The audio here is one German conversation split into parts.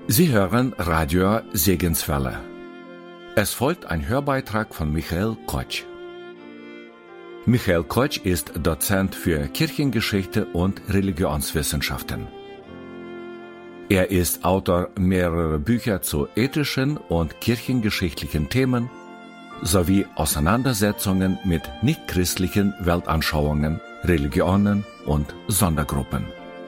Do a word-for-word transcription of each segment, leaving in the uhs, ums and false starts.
Sie hören Radio Segenswelle. Es folgt ein Hörbeitrag von Michael Koch. Michael Koch ist Dozent für Kirchengeschichte und Religionswissenschaften. Er ist Autor mehrerer Bücher zu ethischen und kirchengeschichtlichen Themen sowie Auseinandersetzungen mit nichtchristlichen Weltanschauungen, Religionen und Sondergruppen.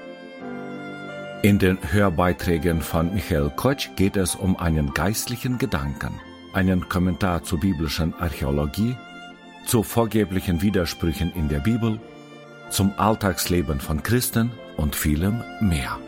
In den Hörbeiträgen von Michael Koch geht es um einen geistlichen Gedanken, einen Kommentar zur biblischen Archäologie, zu vorgeblichen Widersprüchen in der Bibel, zum Alltagsleben von Christen und vielem mehr.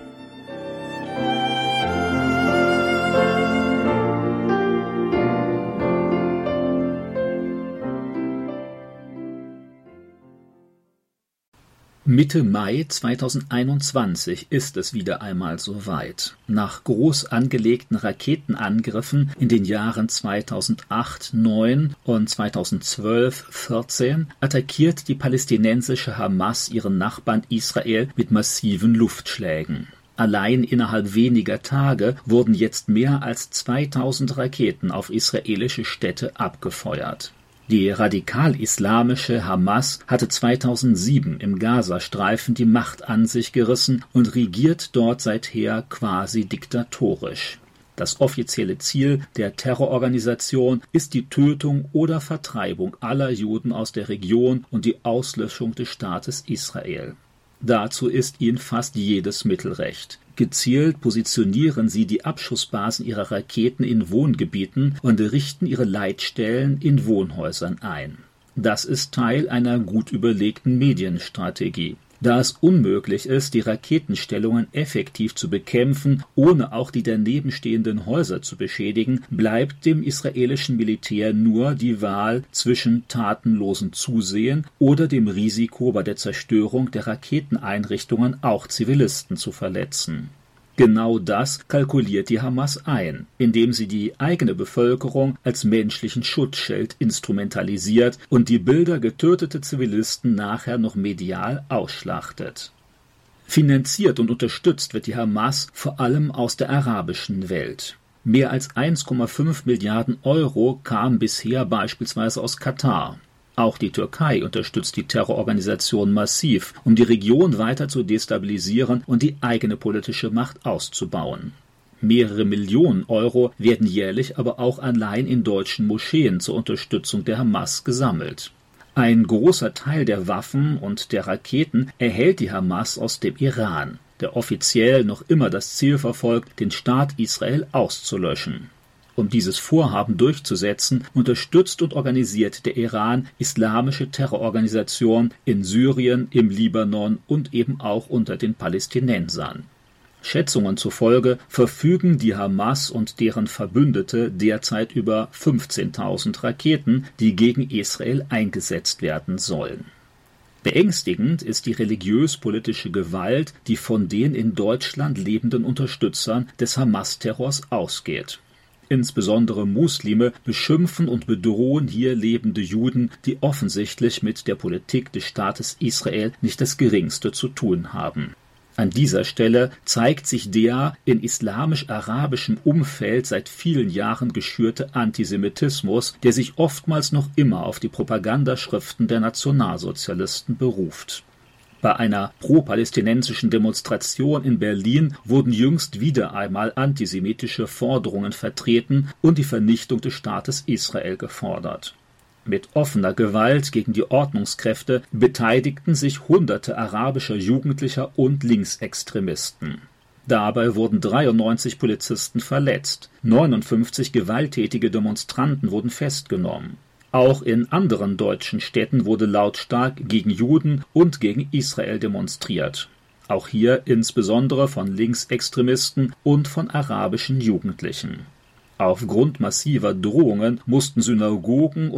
Mitte Mai zweitausendeinundzwanzig ist es wieder einmal soweit. Nach groß angelegten Raketenangriffen in den Jahren zweitausendacht neun und zweitausendzwölf vierzehn attackiert die palästinensische Hamas ihren Nachbarn Israel mit massiven Luftschlägen. Allein innerhalb weniger Tage wurden jetzt mehr als zweitausend Raketen auf israelische Städte abgefeuert. Die radikal-islamische Hamas hatte zweitausendsieben im Gazastreifen die Macht an sich gerissen und regiert dort seither quasi diktatorisch. Das offizielle Ziel der Terrororganisation ist die Tötung oder Vertreibung aller Juden aus der Region und die Auslöschung des Staates Israel. Dazu ist ihnen fast jedes Mittel recht. Gezielt positionieren sie die Abschussbasen ihrer Raketen in Wohngebieten und richten ihre Leitstellen in Wohnhäusern ein. Das ist Teil einer gut überlegten Medienstrategie. Da es unmöglich ist, die Raketenstellungen effektiv zu bekämpfen, ohne auch die daneben stehenden Häuser zu beschädigen, bleibt dem israelischen Militär nur die Wahl zwischen tatenlosem Zusehen oder dem Risiko, bei der Zerstörung der Raketeneinrichtungen auch Zivilisten zu verletzen. Genau das kalkuliert die Hamas ein, indem sie die eigene Bevölkerung als menschlichen Schutzschild instrumentalisiert und die Bilder getöteter Zivilisten nachher noch medial ausschlachtet. Finanziert und unterstützt wird die Hamas vor allem aus der arabischen Welt. Mehr als eins Komma fünf Milliarden Euro kamen bisher beispielsweise aus Katar. Auch die Türkei unterstützt die Terrororganisation massiv, um die Region weiter zu destabilisieren und die eigene politische Macht auszubauen. Mehrere Millionen Euro werden jährlich aber auch allein in deutschen Moscheen zur Unterstützung der Hamas gesammelt. Ein großer Teil der Waffen und der Raketen erhält die Hamas aus dem Iran, der offiziell noch immer das Ziel verfolgt, den Staat Israel auszulöschen. Um dieses Vorhaben durchzusetzen, unterstützt und organisiert der Iran islamische Terrororganisationen in Syrien, im Libanon und eben auch unter den Palästinensern. Schätzungen zufolge verfügen die Hamas und deren Verbündete derzeit über fünfzehntausend Raketen, die gegen Israel eingesetzt werden sollen. Beängstigend ist die religiös-politische Gewalt, die von den in Deutschland lebenden Unterstützern des Hamas-Terrors ausgeht. Insbesondere Muslime beschimpfen und bedrohen hier lebende Juden, die offensichtlich mit der Politik des Staates Israel nicht das Geringste zu tun haben. An dieser Stelle zeigt sich der in islamisch-arabischem Umfeld seit vielen Jahren geschürte Antisemitismus, der sich oftmals noch immer auf die Propagandaschriften der Nationalsozialisten beruft. Bei einer pro-palästinensischen Demonstration in Berlin wurden jüngst wieder einmal antisemitische Forderungen vertreten und die Vernichtung des Staates Israel gefordert. Mit offener Gewalt gegen die Ordnungskräfte beteiligten sich hunderte arabischer Jugendlicher und Linksextremisten. Dabei wurden dreiundneunzig Polizisten verletzt, neunundfünfzig gewalttätige Demonstranten wurden festgenommen. Auch in anderen deutschen Städten wurde lautstark gegen Juden und gegen Israel demonstriert. Auch hier insbesondere von Linksextremisten und von arabischen Jugendlichen. Aufgrund massiver Drohungen mussten Synagogen